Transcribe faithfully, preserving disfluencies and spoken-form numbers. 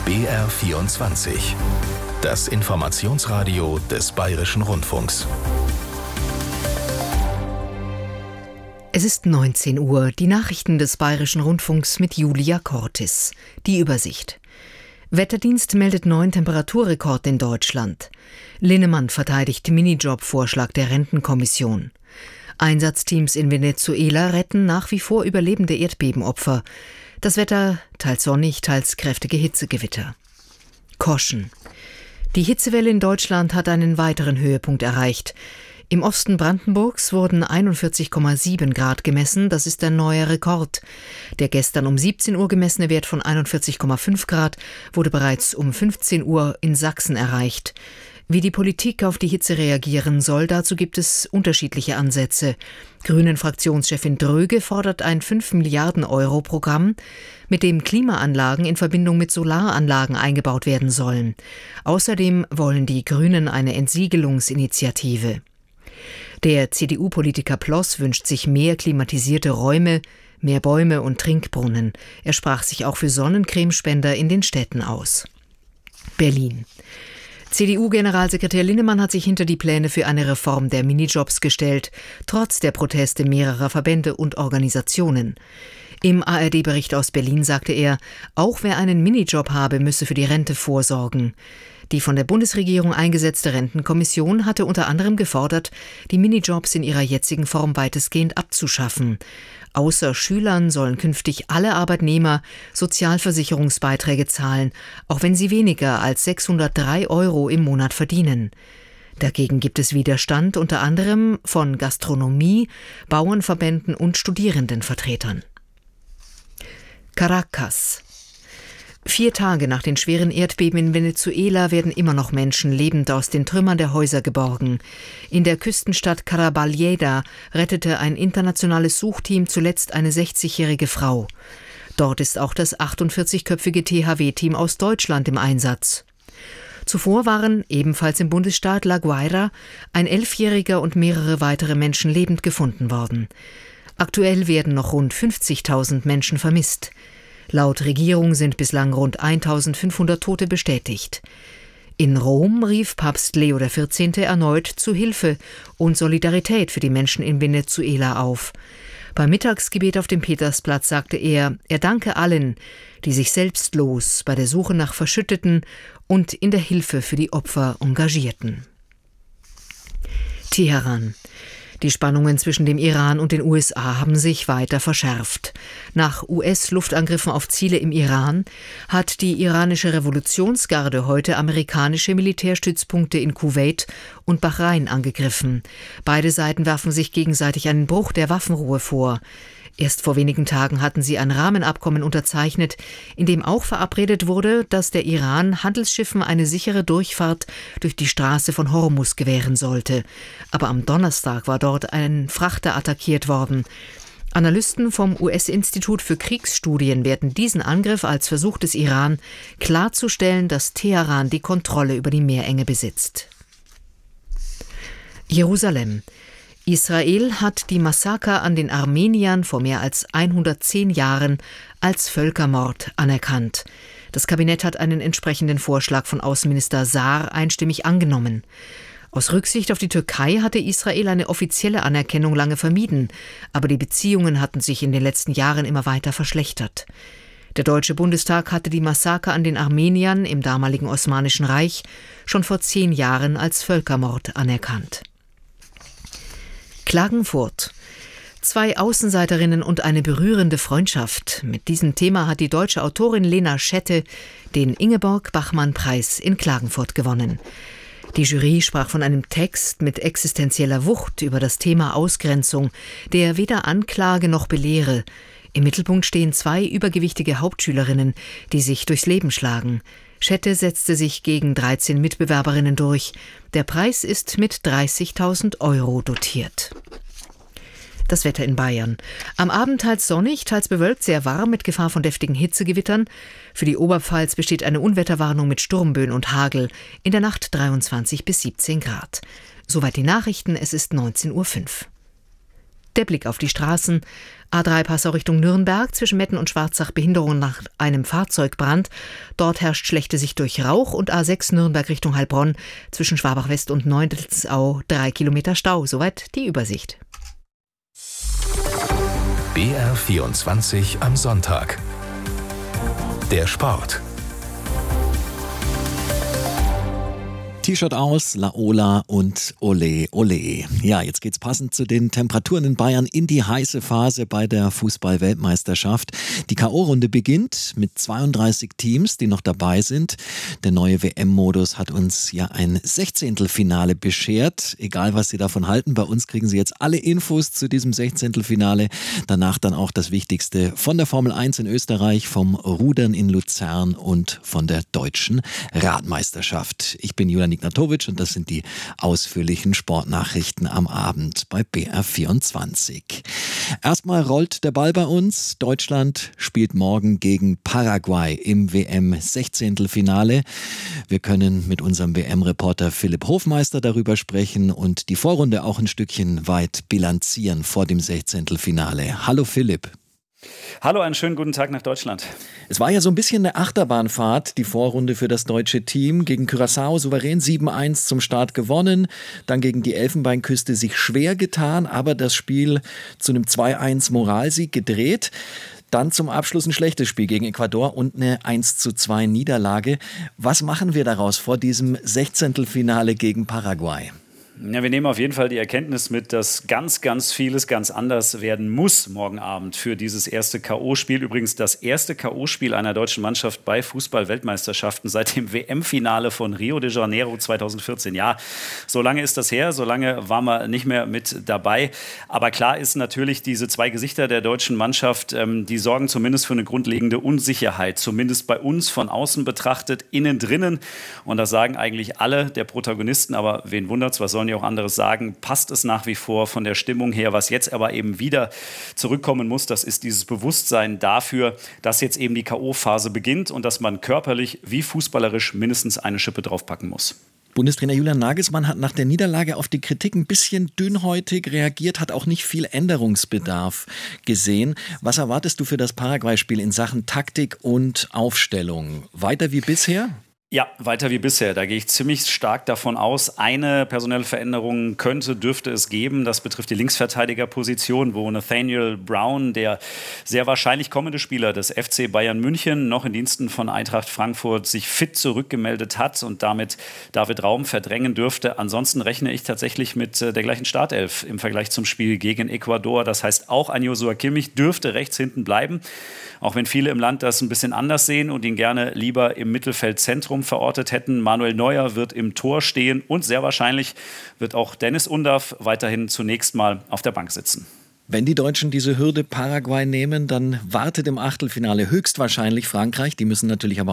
B R vierundzwanzig. Das Informationsradio des Bayerischen Rundfunks. Es ist neunzehn Uhr, die Nachrichten des Bayerischen Rundfunks mit Julia Cortis. Die Übersicht. Wetterdienst meldet neuen Temperaturrekord in Deutschland. Linnemann verteidigt Minijob-Vorschlag der Rentenkommission. Einsatzteams in Venezuela retten nach wie vor überlebende Erdbebenopfer. Das Wetter teils sonnig, teils kräftige Hitzegewitter. Koschen. Die Hitzewelle in Deutschland hat einen weiteren Höhepunkt erreicht. Im Osten Brandenburgs wurden einundvierzig Komma sieben Grad gemessen, das ist ein neuer Rekord. Der gestern um siebzehn Uhr gemessene Wert von einundvierzig Komma fünf Grad wurde bereits um fünfzehn Uhr in Sachsen erreicht. Wie die Politik auf die Hitze reagieren soll, dazu gibt es unterschiedliche Ansätze. Grünen-Fraktionschefin Dröge fordert ein fünf Milliarden Euro Programm, mit dem Klimaanlagen in Verbindung mit Solaranlagen eingebaut werden sollen. Außerdem wollen die Grünen eine Entsiegelungsinitiative. Der C D U-Politiker Ploss wünscht sich mehr klimatisierte Räume, mehr Bäume und Trinkbrunnen. Er sprach sich auch für Sonnencremespender in den Städten aus. Berlin. C D U-Generalsekretär Linnemann hat sich hinter die Pläne für eine Reform der Minijobs gestellt, trotz der Proteste mehrerer Verbände und Organisationen. Im A R D-Bericht aus Berlin sagte er, auch wer einen Minijob habe, müsse für die Rente vorsorgen. Die von der Bundesregierung eingesetzte Rentenkommission hatte unter anderem gefordert, die Minijobs in ihrer jetzigen Form weitestgehend abzuschaffen. Außer Schülern sollen künftig alle Arbeitnehmer Sozialversicherungsbeiträge zahlen, auch wenn sie weniger als sechshundertdrei Euro im Monat verdienen. Dagegen gibt es Widerstand, unter anderem von Gastronomie, Bauernverbänden und Studierendenvertretern. Caracas. Vier Tage nach den schweren Erdbeben in Venezuela werden immer noch Menschen lebend aus den Trümmern der Häuser geborgen. In der Küstenstadt Caraballeda rettete ein internationales Suchteam zuletzt eine sechzigjährige Frau. Dort ist auch das achtundvierzigköpfige T H W-Team aus Deutschland im Einsatz. Zuvor waren ebenfalls im Bundesstaat La Guaira ein Elfjähriger und mehrere weitere Menschen lebend gefunden worden. Aktuell werden noch rund fünfzigtausend Menschen vermisst. Laut Regierung sind bislang rund eintausendfünfhundert Tote bestätigt. In Rom rief Papst Leo der vierzehnte erneut zu Hilfe und Solidarität für die Menschen in Venezuela auf. Beim Mittagsgebet auf dem Petersplatz sagte er, er danke allen, die sich selbstlos bei der Suche nach Verschütteten und in der Hilfe für die Opfer engagierten. Teheran. Die Spannungen zwischen dem Iran und den U S A haben sich weiter verschärft. Nach U S-Luftangriffen auf Ziele im Iran hat die iranische Revolutionsgarde heute amerikanische Militärstützpunkte in Kuwait und Bahrain angegriffen. Beide Seiten werfen sich gegenseitig einen Bruch der Waffenruhe vor. Erst vor wenigen Tagen hatten sie ein Rahmenabkommen unterzeichnet, in dem auch verabredet wurde, dass der Iran Handelsschiffen eine sichere Durchfahrt durch die Straße von Hormuz gewähren sollte. Aber am Donnerstag war dort ein Frachter attackiert worden. Analysten vom U S-Institut für Kriegsstudien werten diesen Angriff als Versuch des Iran, klarzustellen, dass Teheran die Kontrolle über die Meerenge besitzt. Jerusalem. Israel hat die Massaker an den Armeniern vor mehr als hundertzehn Jahren als Völkermord anerkannt. Das Kabinett hat einen entsprechenden Vorschlag von Außenminister Saar einstimmig angenommen. Aus Rücksicht auf die Türkei hatte Israel eine offizielle Anerkennung lange vermieden, aber die Beziehungen hatten sich in den letzten Jahren immer weiter verschlechtert. Der Deutsche Bundestag hatte die Massaker an den Armeniern im damaligen Osmanischen Reich schon vor zehn Jahren als Völkermord anerkannt. Klagenfurt. Zwei Außenseiterinnen und eine berührende Freundschaft. Mit diesem Thema hat die deutsche Autorin Lena Schette den Ingeborg-Bachmann-Preis in Klagenfurt gewonnen. Die Jury sprach von einem Text mit existenzieller Wucht über das Thema Ausgrenzung, der weder Anklage noch belehre. Im Mittelpunkt stehen zwei übergewichtige Hauptschülerinnen, die sich durchs Leben schlagen. Schette setzte sich gegen dreizehn Mitbewerberinnen durch. Der Preis ist mit dreißigtausend Euro dotiert. Das Wetter in Bayern. Am Abend teils sonnig, teils bewölkt, sehr warm mit Gefahr von deftigen Hitzegewittern. Für die Oberpfalz besteht eine Unwetterwarnung mit Sturmböen und Hagel. In der Nacht dreiundzwanzig bis siebzehn Grad. Soweit die Nachrichten, es ist neunzehn Uhr fünf. Der Blick auf die Straßen. A drei Passau Richtung Nürnberg, zwischen Metten und Schwarzach Behinderung nach einem Fahrzeugbrand. Dort herrscht schlechte Sicht durch Rauch und A sechs Nürnberg Richtung Heilbronn, zwischen Schwabach West und Neudelsau drei Kilometer Stau. Soweit die Übersicht. B R vierundzwanzig am Sonntag. Der Sport. T-Shirt aus, Laola und Ole Ole. Ja, jetzt geht's passend zu den Temperaturen in Bayern in die heiße Phase bei der Fußball-Weltmeisterschaft. Die K O-Runde beginnt mit zweiunddreißig Teams, die noch dabei sind. Der neue W M-Modus hat uns ja ein Sechzehntelfinale beschert. Egal, was Sie davon halten, bei uns kriegen Sie jetzt alle Infos zu diesem Sechzehntelfinale. Danach dann auch das Wichtigste von der Formel eins in Österreich, vom Rudern in Luzern und von der deutschen Radmeisterschaft. Ich bin Julian Ignatowitsch und das sind die ausführlichen Sportnachrichten am Abend bei B R vierundzwanzig. Erstmal rollt der Ball bei uns. Deutschland spielt morgen gegen Paraguay im W M-Sechzehntelfinale. Wir können mit unserem W M-Reporter Philipp Hofmeister darüber sprechen und die Vorrunde auch ein Stückchen weit bilanzieren vor dem Sechzehntelfinale. Hallo Philipp. Hallo, einen schönen guten Tag nach Deutschland. Es war ja so ein bisschen eine Achterbahnfahrt, die Vorrunde für das deutsche Team. Gegen Curaçao souverän sieben eins zum Start gewonnen, dann gegen die Elfenbeinküste sich schwer getan, aber das Spiel zu einem zwei eins Moralsieg gedreht. Dann zum Abschluss ein schlechtes Spiel gegen Ecuador und eine eins zu zwei Niederlage. Was machen wir daraus vor diesem Sechzehntelfinale gegen Paraguay? Ja, wir nehmen auf jeden Fall die Erkenntnis mit, dass ganz, ganz vieles ganz anders werden muss morgen Abend für dieses erste K O-Spiel. Übrigens das erste K O-Spiel einer deutschen Mannschaft bei Fußball-Weltmeisterschaften seit dem W M-Finale von Rio de Janeiro zweitausendvierzehn. Ja, so lange ist das her, so lange waren wir nicht mehr mit dabei. Aber klar ist natürlich, diese zwei Gesichter der deutschen Mannschaft, ähm, die sorgen zumindest für eine grundlegende Unsicherheit. Zumindest bei uns von außen betrachtet, innen drinnen. Und das sagen eigentlich alle der Protagonisten. Aber wen wundert's, was sollen auch anderes sagen, passt es nach wie vor von der Stimmung her. Was jetzt aber eben wieder zurückkommen muss, das ist dieses Bewusstsein dafür, dass jetzt eben die K O-Phase beginnt und dass man körperlich wie fußballerisch mindestens eine Schippe draufpacken muss. Bundestrainer Julian Nagelsmann hat nach der Niederlage auf die Kritik ein bisschen dünnhäutig reagiert, hat auch nicht viel Änderungsbedarf gesehen. Was erwartest du für das Paraguay-Spiel in Sachen Taktik und Aufstellung? Weiter wie bisher? Ja, weiter wie bisher. Da gehe ich ziemlich stark davon aus, eine personelle Veränderung könnte, dürfte es geben. Das betrifft die Linksverteidigerposition, wo Nathaniel Brown, der sehr wahrscheinlich kommende Spieler des F C Bayern München, noch in Diensten von Eintracht Frankfurt sich fit zurückgemeldet hat und damit David Raum verdrängen dürfte. Ansonsten rechne ich tatsächlich mit der gleichen Startelf im Vergleich zum Spiel gegen Ecuador. Das heißt, auch ein Joshua Kimmich dürfte rechts hinten bleiben. Auch wenn viele im Land das ein bisschen anders sehen und ihn gerne lieber im Mittelfeldzentrum verortet hätten. Manuel Neuer wird im Tor stehen und sehr wahrscheinlich wird auch Dennis Undav weiterhin zunächst mal auf der Bank sitzen. Wenn die Deutschen diese Hürde Paraguay nehmen, dann wartet im Achtelfinale höchstwahrscheinlich Frankreich. Die müssen natürlich aber